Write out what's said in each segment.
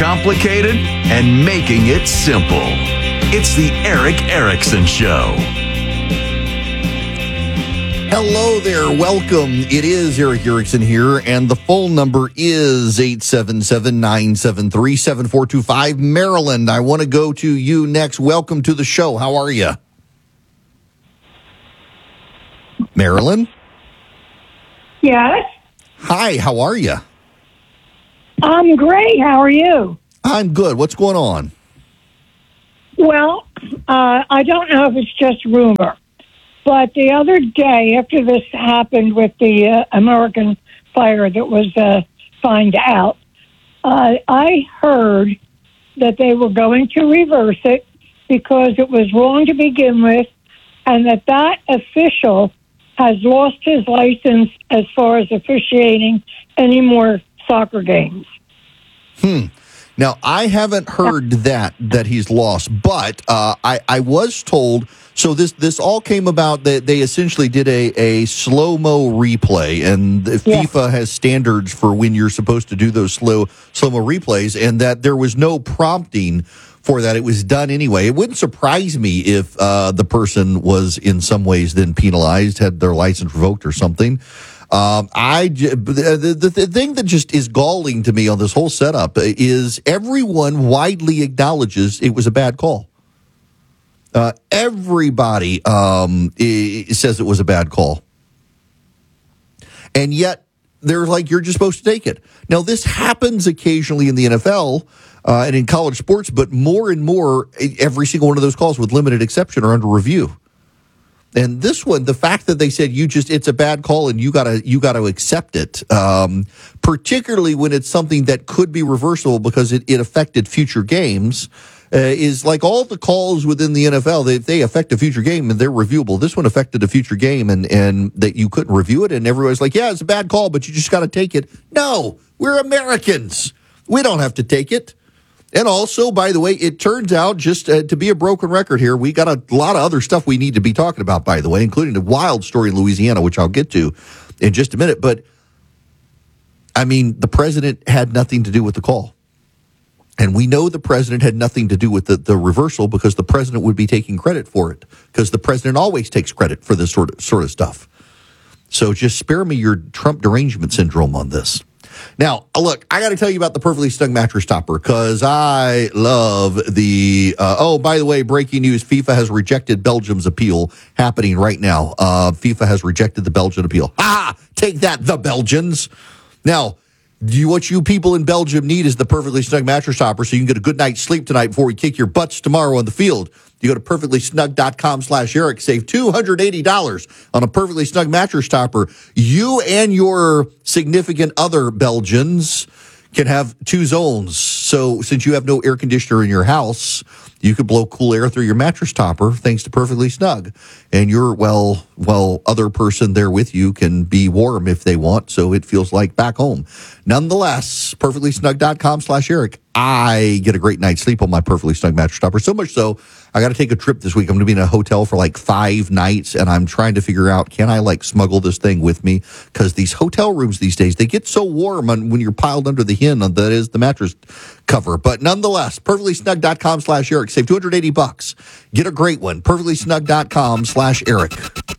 Complicated and making it simple. It's the Erick Erickson Show. Hello there. Welcome. It is Erick Erickson here, and the phone number is 877-973-7425. Maryland, I want to go to you next. Welcome to the show. How are you? Marilyn? Yes. Hi, how are you? I'm great. How are you? I'm good. What's going on? Well, I don't know if it's just rumor, but the other day after this happened with the American fire that was found out, I heard that they were going to reverse it because it was wrong to begin with, and that official has lost his license as far as officiating any more soccer games. Now, I haven't heard that he's lost, but I was told, so this all came about that they essentially did a slow-mo replay, and FIFA has standards for when you're supposed to do those slow-mo replays, and that there was no prompting for that. It was done anyway. It wouldn't surprise me if the person was in some ways then penalized, had their license revoked or something. The thing that just is galling to me on this whole setup is everyone widely acknowledges it was a bad call. Everybody says it was a bad call. And yet, they're like, you're just supposed to take it. Now, this happens occasionally in the NFL and in college sports, but more and more, every single one of those calls with limited exception are under review. And this one, the fact that they said it's a bad call and you gotta accept it, particularly when it's something that could be reversible because it affected future games, is like all the calls within the NFL. If they affect a future game and they're reviewable, this one affected a future game and that you couldn't review it, and everybody's like, yeah, it's a bad call, but you just got to take it. No, we're Americans. We don't have to take it. And also, by the way, it turns out, just to be a broken record here, we got a lot of other stuff we need to be talking about, by the way, including the wild story in Louisiana, which I'll get to in just a minute. But, I mean, the president had nothing to do with the call. And we know the president had nothing to do with the reversal because the president would be taking credit for it, because the president always takes credit for this sort of stuff. So just spare me your Trump derangement syndrome on this. Now, look, I got to tell you about the Perfectly Snug Mattress Topper because I love the, by the way, breaking news, FIFA has rejected Belgium's appeal happening right now. FIFA has rejected the Belgian appeal. Take that, the Belgians. Now, what you people in Belgium need is the Perfectly Snug Mattress Topper so you can get a good night's sleep tonight before we kick your butts tomorrow on the field. You go to perfectlysnug.com/Eric, save $280 on a Perfectly Snug Mattress Topper. You and your significant other Belgians can have two zones. So since you have no air conditioner in your house, you could blow cool air through your mattress topper thanks to Perfectly Snug. And your, other person there with you can be warm if they want, so it feels like back home. Nonetheless, perfectlysnug.com/Eric. I get a great night's sleep on my Perfectly Snug mattress topper. So much so, I got to take a trip this week. I'm going to be in a hotel for like 5 nights, and I'm trying to figure out, can I smuggle this thing with me? Because these hotel rooms these days, they get so warm when you're piled under the hin, that is the mattress cover. But nonetheless, perfectlysnug.com/Eric. Save $280. Get a great one. perfectlysnug.com/Eric.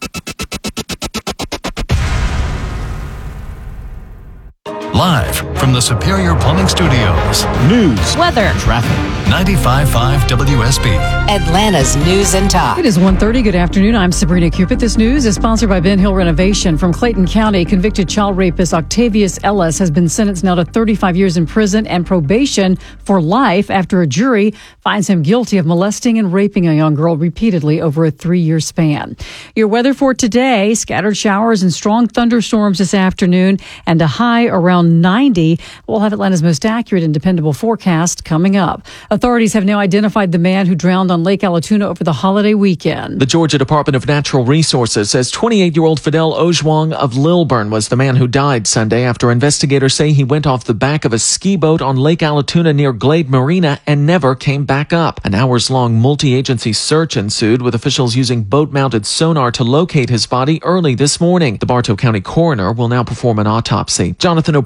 Live from the Superior Plumbing Studios. News, weather, traffic. 95.5 WSB. Atlanta's News and Talk. It is 1:30. Good afternoon. I'm Sabrina Cupid. This news is sponsored by Ben Hill Renovation. From Clayton County, convicted child rapist Octavius Ellis has been sentenced now to 35 years in prison and probation for life after a jury finds him guilty of molesting and raping a young girl repeatedly over a 3-year span. Your weather for today, scattered showers and strong thunderstorms this afternoon and a high around 90. We'll have Atlanta's most accurate and dependable forecast coming up. Authorities have now identified the man who drowned on Lake Allatoona over the holiday weekend. The Georgia Department of Natural Resources says 28-year-old Fidel Ojwang of Lilburn was the man who died Sunday after investigators say he went off the back of a ski boat on Lake Allatoona near Glade Marina and never came back up. An hours-long multi-agency search ensued, with officials using boat-mounted sonar to locate his body early this morning. The Bartow County coroner will now perform an autopsy. Jonathan O'Brien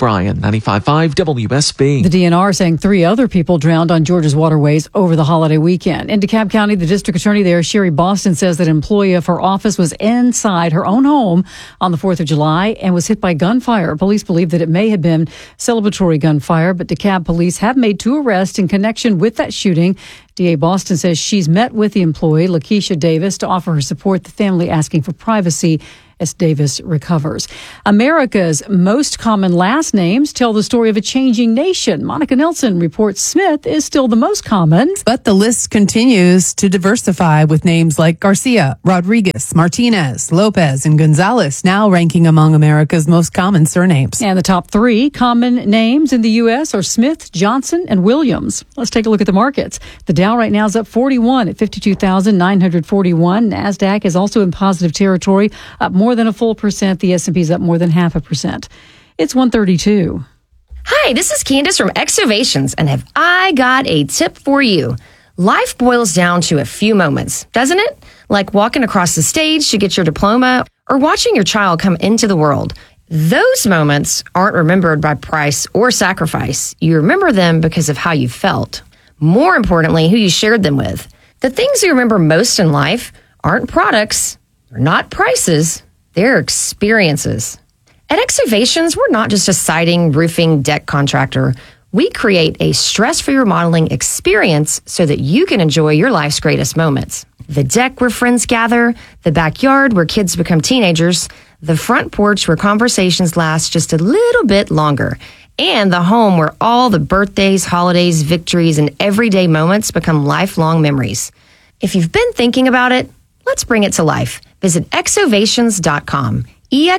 O'Brien, 95.5 WSB. The DNR saying 3 other people drowned on Georgia's waterways over the holiday weekend. In DeKalb County, the district attorney there, Sherry Boston, says that an employee of her office was inside her own home on the 4th of July and was hit by gunfire. Police believe that it may have been celebratory gunfire, but DeKalb police have made 2 arrests in connection with that shooting. DA Boston says she's met with the employee, Lakeisha Davis, to offer her support, the family asking for privacy as Davis recovers. America's most common last names tell the story of a changing nation. Monica Nelson reports Smith is still the most common. But the list continues to diversify with names like Garcia, Rodriguez, Martinez, Lopez, and Gonzalez now ranking among America's most common surnames. And the top 3 common names in the U.S. are Smith, Johnson, and Williams. Let's take a look at the markets. The Dow right now is up 41 at 52,941. NASDAQ is also in positive territory, up more than a full percent. The S&P is up more than 0.5%. It's 1:32. Hi, this is Candace from Exovations, and have I got a tip for you. Life boils down to a few moments, doesn't it? Like walking across the stage to get your diploma or watching your child come into the world. Those moments aren't remembered by price or sacrifice. You remember them because of how you felt. More importantly, who you shared them with. The things you remember most in life aren't products, they're not prices, they're experiences. At Exovations, we're not just a siding, roofing, deck contractor. We create a stress-free remodeling experience so that you can enjoy your life's greatest moments. The deck where friends gather, the backyard where kids become teenagers, the front porch where conversations last just a little bit longer, and the home where all the birthdays, holidays, victories, and everyday moments become lifelong memories. If you've been thinking about it, let's bring it to life. Visit exovations.com.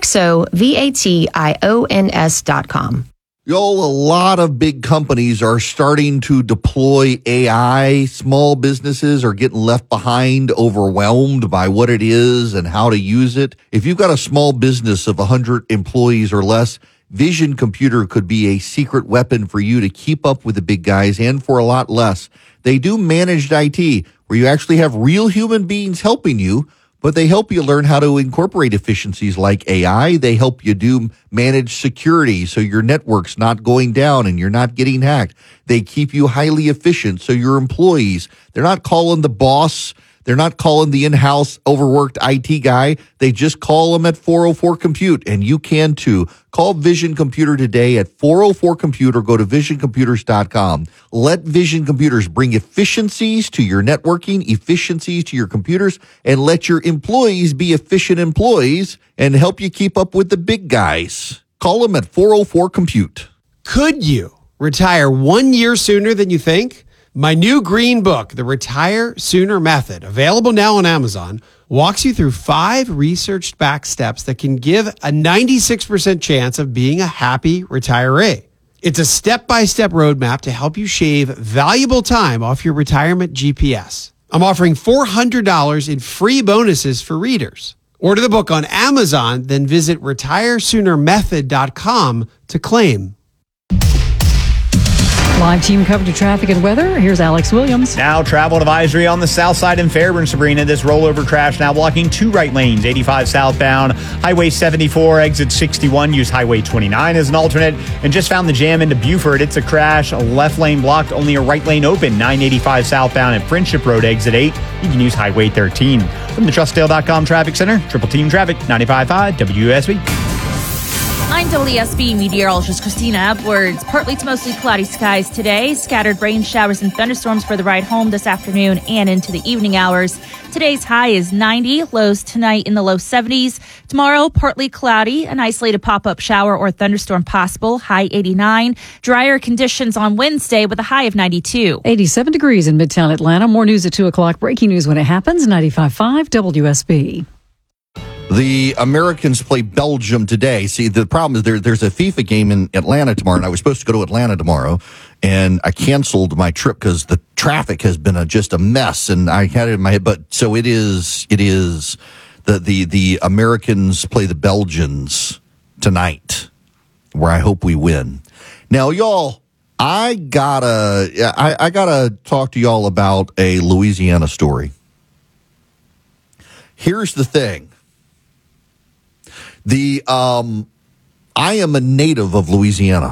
EXOVATIONS.com. Y'all, a lot of big companies are starting to deploy AI. Small businesses are getting left behind, overwhelmed by what it is and how to use it. If you've got a small business of 100 employees or less, Vision Computer could be a secret weapon for you to keep up with the big guys and for a lot less. They do managed IT, where you actually have real human beings helping you, but they help you learn how to incorporate efficiencies like AI. They help you do managed security so your network's not going down and you're not getting hacked. They keep you highly efficient so your employees, they're not calling the boss. They're not calling the in-house overworked IT guy. They just call them at 404 Compute, and you can too. Call Vision Computer today at 404 Compute or go to visioncomputers.com. Let Vision Computers bring efficiencies to your networking, efficiencies to your computers, and let your employees be efficient employees and help you keep up with the big guys. Call them at 404 Compute. Could you retire 1 year sooner than you think? My new green book, The Retire Sooner Method, available now on Amazon, walks you through 5 researched back steps that can give a 96% chance of being a happy retiree. It's a step-by-step roadmap to help you shave valuable time off your retirement GPS. I'm offering $400 in free bonuses for readers. Order the book on Amazon, then visit retiresoonermethod.com to claim. Live team coverage of traffic and weather. Here's Alex Williams. Now, travel advisory on the south side in Fairburn, Sabrina. This rollover crash now blocking 2 right lanes, 85 southbound, Highway 74, exit 61. Use Highway 29 as an alternate. And just found the jam into Buford. It's a crash, a left lane blocked, only a right lane open, 985 southbound at Friendship Road, exit 8. You can use Highway 13. From the TrustDale.com Traffic Center, Triple Team Traffic, 95.5 WSB. I'm WSB meteorologist Christina Edwards. Partly to mostly cloudy skies today. Scattered rain showers and thunderstorms for the ride home this afternoon and into the evening hours. Today's high is 90, lows tonight in the low 70s. Tomorrow, partly cloudy, an isolated pop-up shower or thunderstorm possible, high 89. Drier conditions on Wednesday with a high of 92. 87 degrees in Midtown Atlanta. More news at 2 o'clock. Breaking news when it happens. 95.5 WSB. The Americans play Belgium today. See, the problem is there's a FIFA game in Atlanta tomorrow, and I was supposed to go to Atlanta tomorrow, and I canceled my trip because the traffic has been just a mess, and I had it in my head. But so it is the Americans play the Belgians tonight, where I hope we win. Now, y'all, I gotta talk to y'all about a Louisiana story. Here's the thing. I am a native of Louisiana,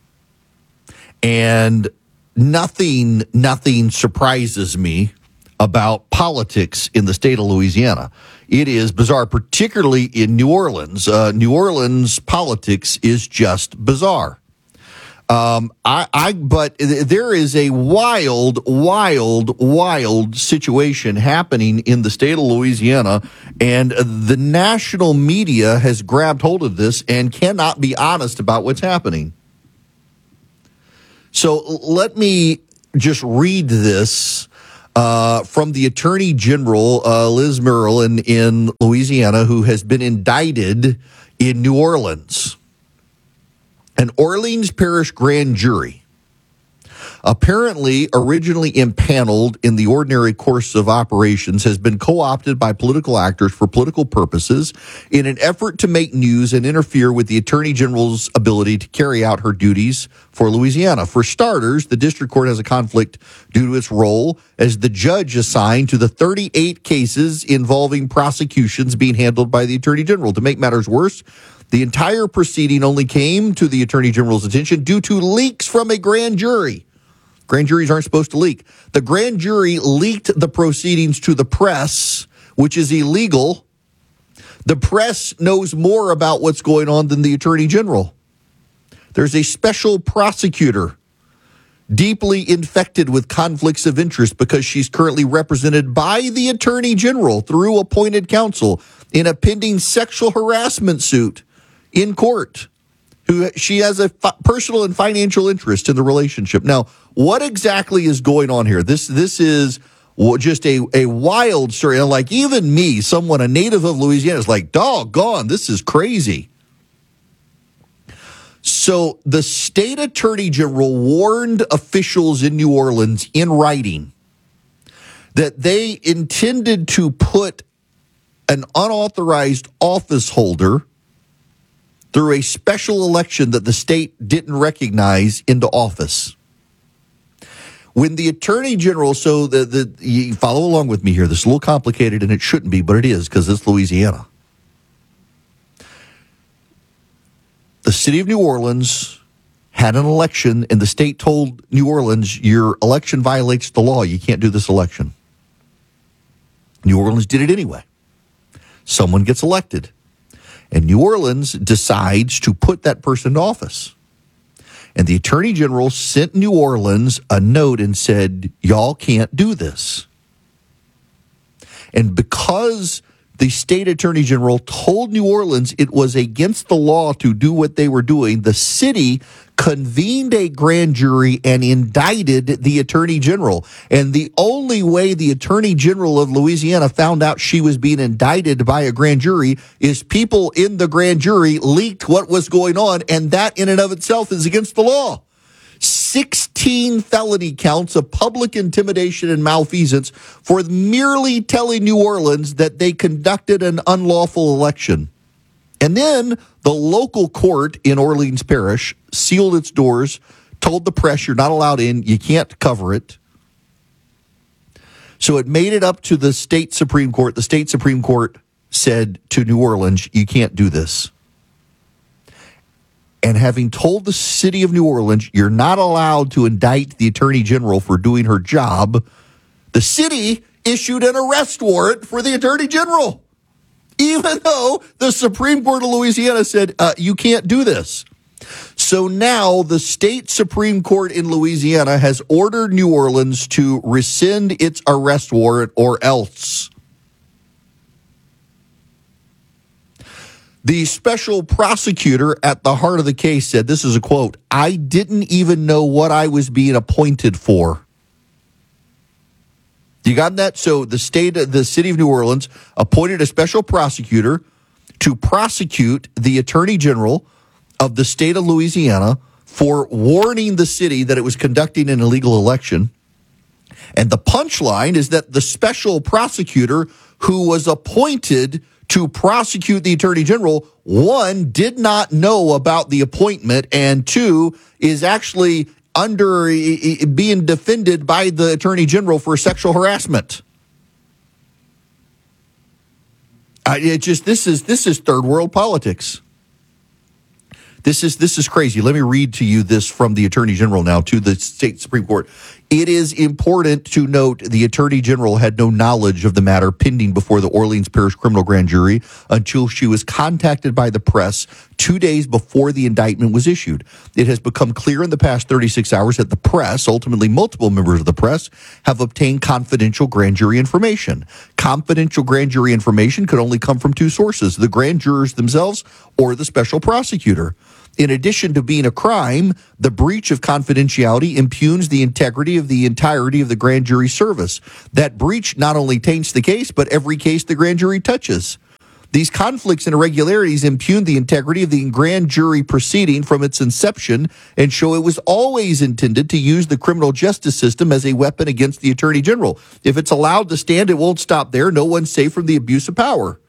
and nothing surprises me about politics in the state of Louisiana. It is bizarre, particularly in New Orleans. New Orleans politics is just bizarre. But there is a wild situation happening in the state of Louisiana, and the national media has grabbed hold of this and cannot be honest about what's happening. So let me just read this from the Attorney General, Liz Murrill in Louisiana, who has been indicted in New Orleans. An Orleans Parish grand jury, apparently originally impaneled in the ordinary course of operations, has been co-opted by political actors for political purposes in an effort to make news and interfere with the Attorney General's ability to carry out her duties for Louisiana. For starters, the district court has a conflict due to its role as the judge assigned to the 38 cases involving prosecutions being handled by the Attorney General. To make matters worse, the entire proceeding only came to the Attorney General's attention due to leaks from a grand jury. Grand juries aren't supposed to leak. The grand jury leaked the proceedings to the press, which is illegal. The press knows more about what's going on than the Attorney General. There's a special prosecutor deeply infected with conflicts of interest because she's currently represented by the Attorney General through appointed counsel in a pending sexual harassment suit in court. She has a personal and financial interest in the relationship. Now, what exactly is going on here? This is just a wild story. And like even me, someone, a native of Louisiana, is like, doggone, this is crazy. So the state attorney general warned officials in New Orleans in writing that they intended to put an unauthorized office holder through a special election that the state didn't recognize into office. When the attorney general, so you follow along with me here, this is a little complicated and it shouldn't be, but it is because it's Louisiana. The city of New Orleans had an election and the state told New Orleans, your election violates the law. You can't do this election. New Orleans did it anyway. Someone gets elected. And New Orleans decides to put that person in office. And the attorney general sent New Orleans a note and said, y'all can't do this. And because the state attorney general told New Orleans it was against the law to do what they were doing, the city convened a grand jury and indicted the attorney general. And the only way the attorney general of Louisiana found out she was being indicted by a grand jury is people in the grand jury leaked what was going on, and that in and of itself is against the law. 16 felony counts of public intimidation and malfeasance for merely telling New Orleans that they conducted an unlawful election. And then the local court in Orleans Parish sealed its doors, told the press you're not allowed in, you can't cover it. So it made it up to the state Supreme Court. The state Supreme Court said to New Orleans, you can't do this. And having told the city of New Orleans, you're not allowed to indict the attorney general for doing her job, the city issued an arrest warrant for the attorney general, even though the Supreme Court of Louisiana said, you can't do this. So now the state Supreme Court in Louisiana has ordered New Orleans to rescind its arrest warrant or else. The special prosecutor at the heart of the case said, this is a quote, I didn't even know what I was being appointed for. You got that? So the city of New Orleans appointed a special prosecutor to prosecute the attorney general of the state of Louisiana for warning the city that it was conducting an illegal election. And the punchline is that the special prosecutor who was appointed to prosecute the attorney general, one, did not know about the appointment, and two, is actually being defended by the attorney general for sexual harassment. This is third world politics. This is crazy. Let me read to you this from the Attorney General now to the state Supreme Court. It is important to note the Attorney General had no knowledge of the matter pending before the Orleans Parish Criminal Grand Jury until she was contacted by the press 2 days before the indictment was issued. It has become clear in the past 36 hours that the press, ultimately multiple members of the press, have obtained confidential grand jury information. Confidential grand jury information could only come from two sources, the grand jurors themselves or the special prosecutor. In addition to being a crime, the breach of confidentiality impugns the integrity of the entirety of the grand jury service. That breach not only taints the case, but every case the grand jury touches. These conflicts and irregularities impugn the integrity of the grand jury proceeding from its inception and show it was always intended to use the criminal justice system as a weapon against the Attorney General. If it's allowed to stand, it won't stop there. No one's safe from the abuse of power.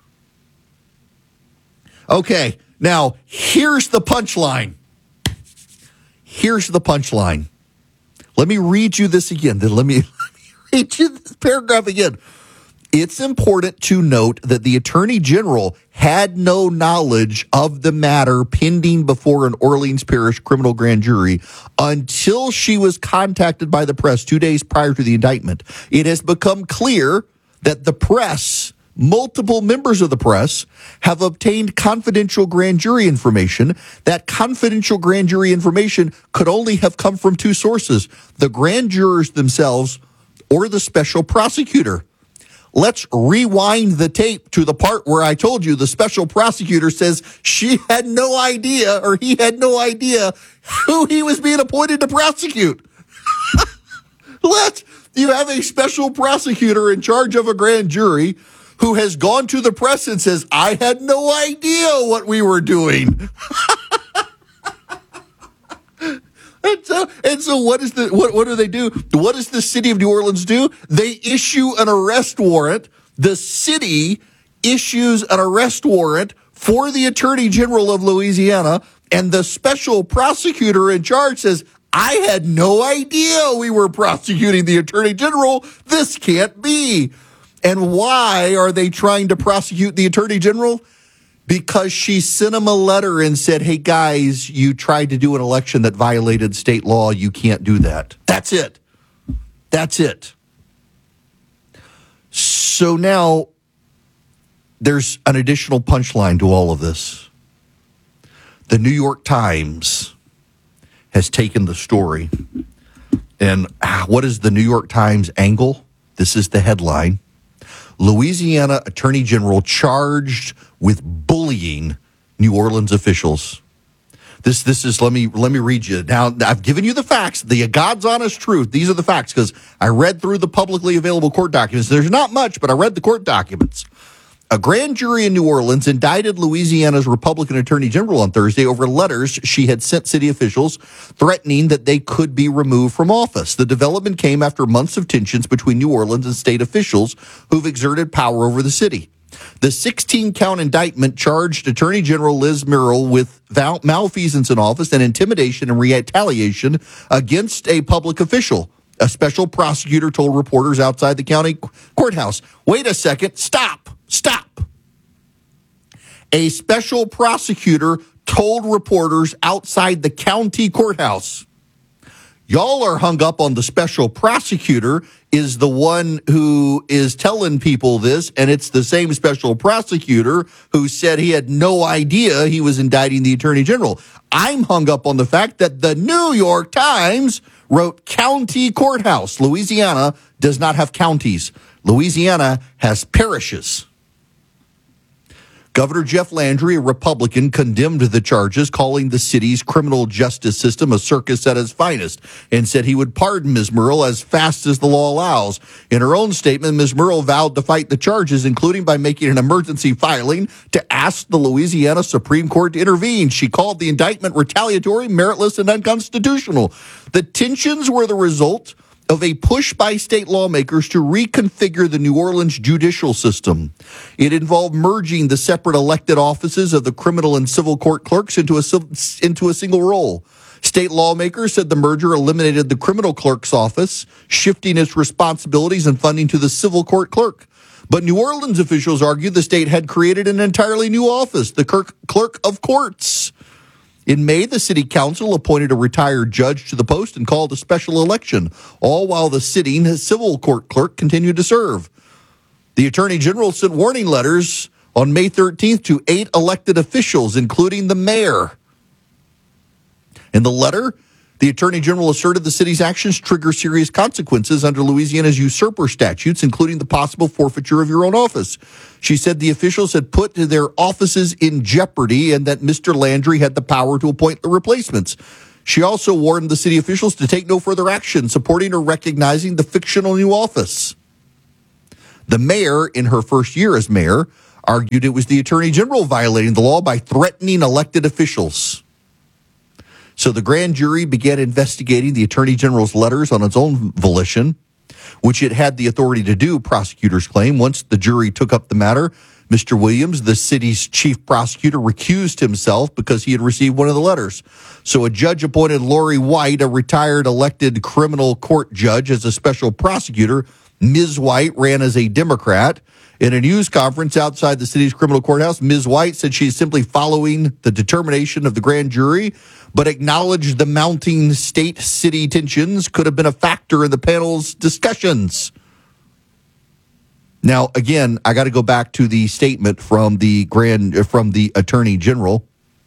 Okay. Now, here's the punchline. Here's the punchline. Let me read you this again. Then let me read you this paragraph again. It's important to note that the Attorney General had no knowledge of the matter pending before an Orleans Parish criminal grand jury until she was contacted by the press 2 days prior to the indictment. It has become clear that the press, multiple members of the press, have obtained confidential grand jury information. That confidential grand jury information could only have come from two sources, the grand jurors themselves or the special prosecutor. Let's rewind the tape to the part where I told you the special prosecutor says she had no idea, or he had no idea, who he was being appointed to prosecute. You have a special prosecutor in charge of a grand jury who has gone to the press and says, I had no idea what we were doing. And so what do they do? What does the city of New Orleans do? They issue an arrest warrant. The city issues an arrest warrant for the Attorney General of Louisiana, and the special prosecutor in charge says, I had no idea we were prosecuting the Attorney General. This can't be. And why are they trying to prosecute the Attorney General? Because she sent him a letter and said, hey, guys, you tried to do an election that violated state law. You can't do that. That's it. That's it. So now there's an additional punchline to all of this. The New York Times has taken the story. And what is the New York Times angle? This is the headline. Louisiana Attorney General charged with bullying New Orleans officials. This is, let me read you. Now, I've given you the facts, the God's honest truth. These are the facts because I read through the publicly available court documents. There's not much, but I read the court documents. A grand jury in New Orleans indicted Louisiana's Republican Attorney General on Thursday over letters she had sent city officials threatening that they could be removed from office. The development came after months of tensions between New Orleans and state officials who've exerted power over the city. The 16-count indictment charged Attorney General Liz Murrill with malfeasance in office and intimidation and retaliation against a public official. A special prosecutor told reporters outside the county courthouse, wait a second, stop. A special prosecutor told reporters outside the county courthouse, y'all are hung up on the special prosecutor is the one who is telling people this, and it's the same special prosecutor who said he had no idea he was indicting the Attorney General. I'm hung up on the fact that the New York Times wrote county courthouse. Louisiana does not have counties. Louisiana has parishes. Governor Jeff Landry, a Republican, condemned the charges, calling the city's criminal justice system a circus at its finest, and said he would pardon Ms. Murrill as fast as the law allows. In her own statement, Ms. Murrill vowed to fight the charges, including by making an emergency filing to ask the Louisiana Supreme Court to intervene. She called the indictment retaliatory, meritless, and unconstitutional. The tensions were the result of a push by state lawmakers to reconfigure the New Orleans judicial system. It involved merging the separate elected offices of the criminal and civil court clerks into a single role. State lawmakers said the merger eliminated the criminal clerk's office, shifting its responsibilities and funding to the civil court clerk. But New Orleans officials argued the state had created an entirely new office, the clerk of courts. In May, the city council appointed a retired judge to the post and called a special election, all while the sitting civil court clerk continued to serve. The attorney general sent warning letters on May 13th to 8 elected officials, including the mayor. In the letter, the attorney general asserted the city's actions trigger serious consequences under Louisiana's usurper statutes, including the possible forfeiture of your own office. She said the officials had put their offices in jeopardy and that Mr. Landry had the power to appoint the replacements. She also warned the city officials to take no further action, supporting or recognizing the fictional new office. The mayor, in her first year as mayor, argued it was the attorney general violating the law by threatening elected officials. So the grand jury began investigating the attorney general's letters on its own volition, which it had the authority to do, prosecutors claim. Once the jury took up the matter, Mr. Williams, the city's chief prosecutor, recused himself because he had received one of the letters. So a judge appointed Lori White, a retired elected criminal court judge, as a special prosecutor. Ms. White ran as a Democrat. In a news conference outside the city's criminal courthouse, Ms. White said she's simply following the determination of the grand jury, but acknowledged the mounting state-city tensions could have been a factor in the panel's discussions. Now, again, I got to go back to the statement from the attorney general.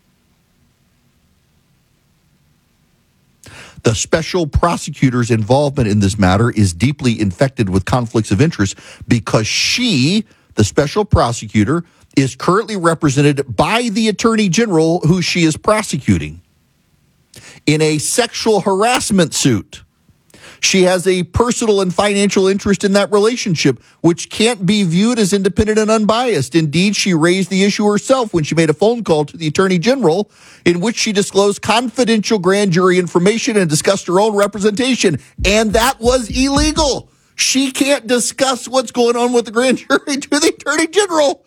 The special prosecutor's involvement in this matter is deeply infected with conflicts of interest because she, the special prosecutor, is currently represented by the attorney general who she is prosecuting in a sexual harassment suit. She has a personal and financial interest in that relationship, which can't be viewed as independent and unbiased. Indeed, she raised the issue herself when she made a phone call to the attorney general in which she disclosed confidential grand jury information and discussed her own representation. And that was illegal. She can't discuss what's going on with the grand jury to the attorney general.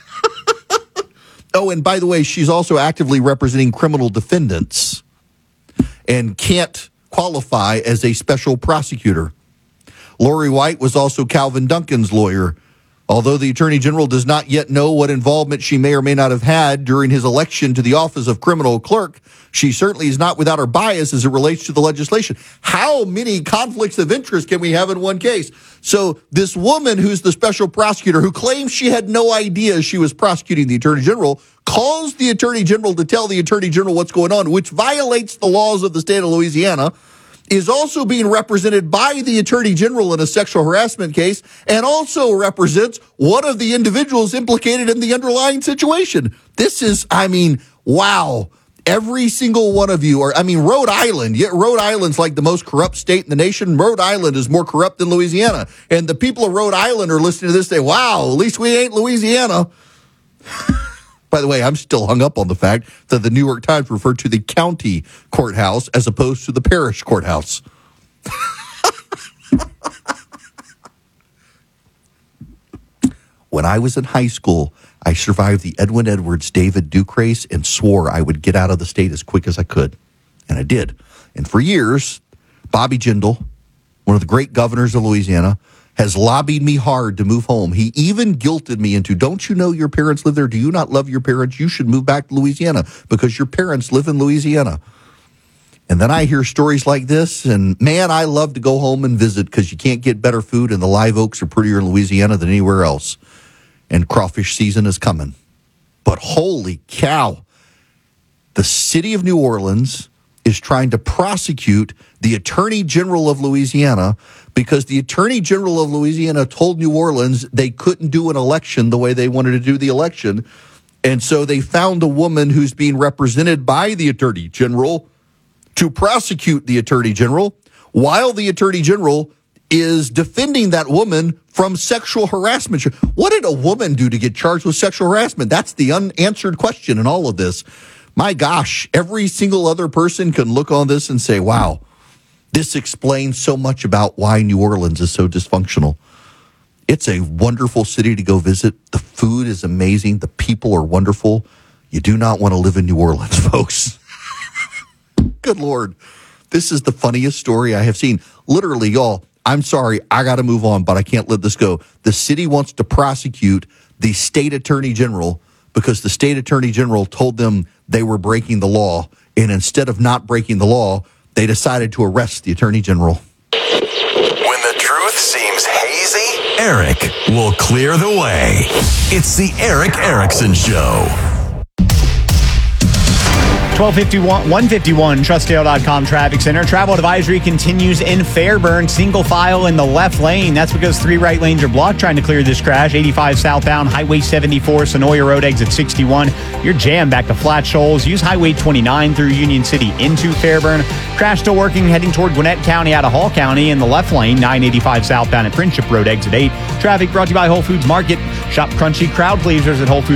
Oh, and by the way, she's also actively representing criminal defendants and can't qualify as a special prosecutor. Lori White was also Calvin Duncan's lawyer. Although the attorney general does not yet know what involvement she may or may not have had during his election to the office of criminal clerk, she certainly is not without her bias as it relates to the legislation. How many conflicts of interest can we have in one case? So this woman who's the special prosecutor, who claims she had no idea she was prosecuting the attorney general, calls the attorney general to tell the attorney general what's going on, which violates the laws of the state of Louisiana, is also being represented by the attorney general in a sexual harassment case, and also represents one of the individuals implicated in the underlying situation. This is, wow. Every single one of you Rhode Island. Yet Rhode Island's like the most corrupt state in the nation. Rhode Island is more corrupt than Louisiana. And the people of Rhode Island are listening to this say, wow, at least we ain't Louisiana. By the way, I'm still hung up on the fact that the New York Times referred to the county courthouse as opposed to the parish courthouse. When I was in high school, I survived the Edwin Edwards David Duke race and swore I would get out of the state as quick as I could. And I did. And for years, Bobby Jindal, one of the great governors of Louisiana, has lobbied me hard to move home. He even guilted me into, don't you know your parents live there? Do you not love your parents? You should move back to Louisiana because your parents live in Louisiana. And then I hear stories like this, and man, I love to go home and visit because you can't get better food, and the live oaks are prettier in Louisiana than anywhere else. And crawfish season is coming. But holy cow, the city of New Orleans is trying to prosecute the Attorney General of Louisiana because the Attorney General of Louisiana told New Orleans they couldn't do an election the way they wanted to do the election. And so they found a woman who's being represented by the Attorney General to prosecute the Attorney General while the Attorney General is defending that woman from sexual harassment. What did a woman do to get charged with sexual harassment? That's the unanswered question in all of this. My gosh, every single other person can look on this and say, wow, this explains so much about why New Orleans is so dysfunctional. It's a wonderful city to go visit. The food is amazing. The people are wonderful. You do not want to live in New Orleans, folks. Good Lord. This is the funniest story I have seen. Literally, y'all, I'm sorry, I got to move on, but I can't let this go. The city wants to prosecute the state attorney general because the state attorney general told them they were breaking the law And instead of not breaking the law, they decided to arrest the attorney general. When the truth seems hazy, Eric will clear the way. It's the Eric Erickson Show. 151, trustdale.com traffic center. Travel advisory continues in Fairburn. Single file in the left lane. That's because 3 right lanes are blocked trying to clear this crash. 85 southbound, Highway 74, Sonoya Road, exit 61. You're jammed back to Flat Shoals. Use Highway 29 through Union City into Fairburn. Crash still working, heading toward Gwinnett County out of Hall County in the left lane. 985 southbound at Friendship Road, exit 8. Traffic brought to you by Whole Foods Market. Shop crunchy crowd pleasers at Whole Foods